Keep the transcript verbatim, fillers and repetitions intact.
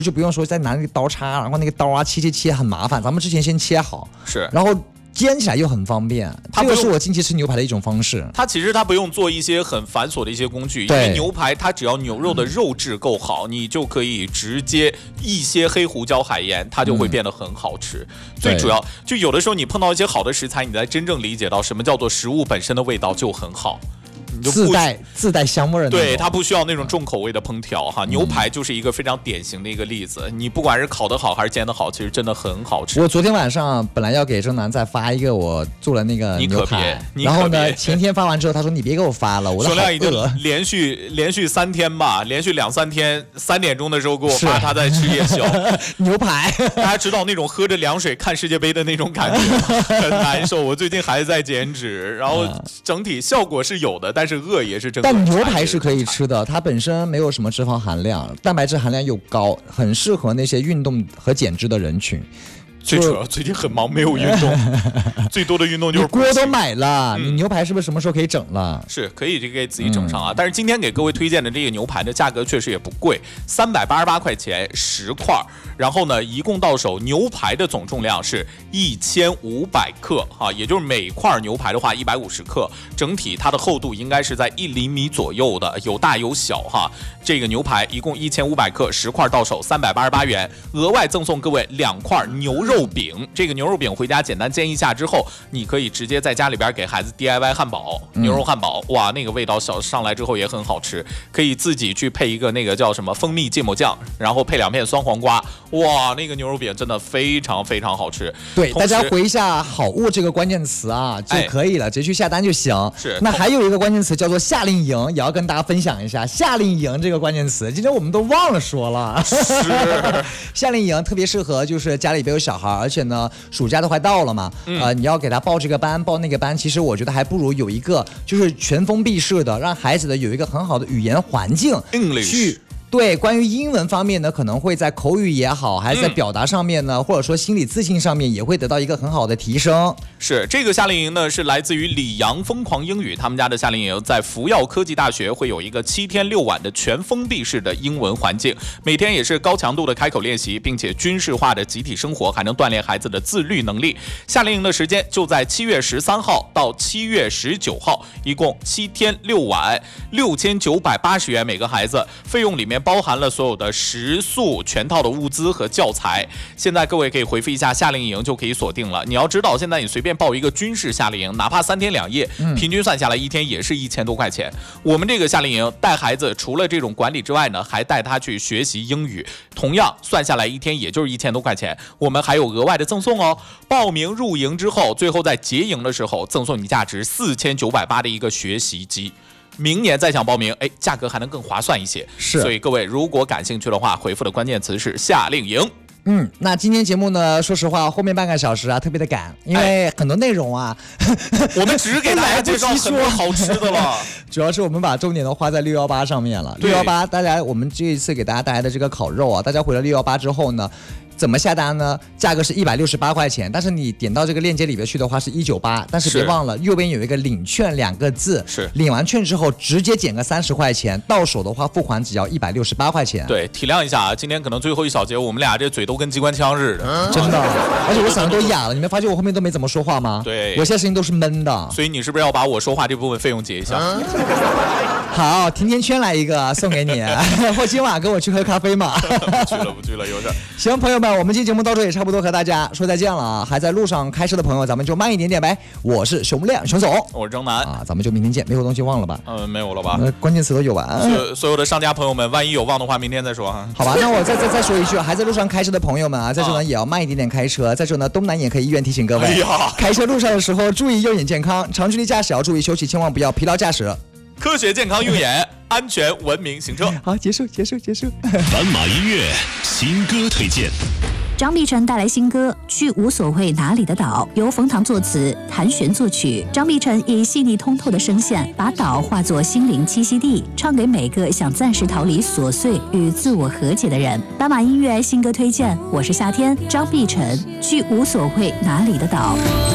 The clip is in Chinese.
就不用说再拿那个刀叉，然后那个刀啊切切切很麻烦，咱们之前先切好， 是， 然后煎起来又很方便，这个是我近期吃牛排的一种方式。 它其实它不用做一些很繁琐的一些工具，因为牛排它只要牛肉的肉质够好，你就可以直接一些黑胡椒、海盐，它就会变得很好吃。嗯、最主要就有的时候你碰到一些好的食材，你才真正理解到什么叫做食物本身的味道就很好。 自带自带香味儿的， 对，它不需要那种重口味的烹调哈。牛排就是一个非常典型的一个例子，你不管是烤得好还是煎得好，其实真的很好吃。 我昨天晚上本来要给正南再发一个我做了那个牛排，然后呢前天发完之后，他说你别给我发了，我熊亮已经连续连续三天吧，连续两三天三点钟的时候给我发他在吃夜宵牛排， 大家知道那种喝着凉水看世界杯的那种感觉很难受。我最近还在减脂，然后整体效果是有的，但是饿也是真的。 但牛排是可以吃的，它本身没有什么脂肪含量，蛋白质含量又高，很适合那些运动和减脂的人群。 最主要最近很忙，没有运动，最多的运动就是锅都买了、嗯，你牛排是不是什么时候可以整了？ 是可以给自己整上啊、嗯。但是今天给各位推荐的这个牛排的价格确实也不贵，三百八十八块钱十块，然后呢，一共到手牛排的总重量是一千五百克哈，也就是每块牛排的话一百五十克，整体它的厚度应该是在一厘米左右的，有大有小哈。这个牛排一共一千五百克，十块到手三百八十八元，额外赠送各位两块牛肉。肉饼，这个牛肉饼回家简单煎一下之后，你可以直接在家里边给孩子 D I Y 汉堡，牛肉汉堡，嗯、哇，那个味道小上来之后也很好吃，可以自己去配一个那个叫什么蜂蜜芥末酱，然后配两片酸黄瓜，哇，那个牛肉饼真的非常非常好吃。 对，大家回一下好物这个关键词啊就可以了，哎、直接去下单就行。 是， 那还有一个关键词叫做夏令营，也要跟大家分享一下夏令营这个关键词，今天我们都忘了说了。 是， 夏令营特别适合就是家里边有小孩。而且呢，暑假都快到了嘛，嗯、呃，你要给他报这个班，报那个班，其实我觉得还不如有一个就是全封闭式的，让孩子的有一个很好的语言环境 English 去。对，关于英文方面呢，可能会在口语也好，还是在表达上面呢，嗯、或者说心理自信上面，也会得到一个很好的提升。 是，这个夏令营呢，是来自于里昂疯狂英语他们家的夏令营，在福耀科技大学会有一个七天六晚的全封闭式的英文环境，每天也是高强度的开口练习，并且军事化的集体生活，还能锻炼孩子的自律能力。夏令营的时间就在七月十三号到七月十九号，一共七天六晚，六千九百八十元每个孩子，费用里面包含了所有的食宿全套的物资和教材。现在各位可以回复一下夏令营就可以锁定了。你要知道，现在你随便报一个军事夏令营，哪怕三天两夜，嗯、平均算下来一天也是一千多块钱。我们这个夏令营带孩子，除了这种管理之外呢，还带他去学习英语，同样算下来一天也就是一千多块钱。我们还有额外的赠送哦，报名入营之后，最后在结营的时候赠送你价值四千九百八的一个学习机。明年再想报名，哎，价格还能更划算一些。 是， 所以各位如果感兴趣的话，回复的关键词是夏令营。 嗯，那今天节目呢，说实话，后面半个小时啊，特别的赶，因为很多内容啊， 哎、我们只是给大家介绍很多好吃的了。 主要是我们把重点都花在六幺八上面了。六幺八，大家我们这一次给大家带来的这个烤肉啊，大家回了六幺八之后呢，怎么下单呢？价格是一百六十八块钱，但是你点到这个链接里边去的话是一九八，但是别忘了右边有一个领券两个字， 是领完券之后直接减个三十块钱，到手的话付款只要一百六十八块钱。 对，体谅一下啊，今天可能最后一小节我们俩这嘴都跟机关枪似的， 嗯、真的，而且我嗓子都哑了，你没发现我后面都没怎么说话吗？ 对， 有些声音都是闷的。 所以你是不是要把我说话这部分费用结一下？嗯、 好，甜甜圈来一个送给你，或今晚跟我去喝咖啡嘛？ 不去了，不去了，有事。 行，朋友们，我们今天节目到这也差不多和大家说再见了啊！还在路上开车的朋友，咱们就慢一点点呗。我是熊亮熊总， 我是张楠啊，咱们就明天见。没有东西忘了吧？ 嗯，没有了吧？ 呃，关键词都有完。 所所有的商家朋友们，万一有忘的话，明天再说哈。 好吧，那我再再再说一句，还在路上开车的朋友们啊，在这呢也要慢一点点开车。在这呢，东南眼科医院提醒各位， 哎呀， 开车路上的时候注意右眼健康，长距离驾驶要注意休息，千万不要疲劳驾驶。 科学健康用眼，安全文明行车。 好，结束，结束，结束。 斑马音乐新歌推荐。 张碧晨带来新歌《去无所谓哪里的岛》，由冯唐作词，谭旋作曲。张碧晨以细腻通透的声线，把岛化作心灵栖息地，唱给每个想暂时逃离琐碎与自我和解的人。斑马音乐新歌推荐，我是夏天，张碧晨，《去无所谓哪里的岛》。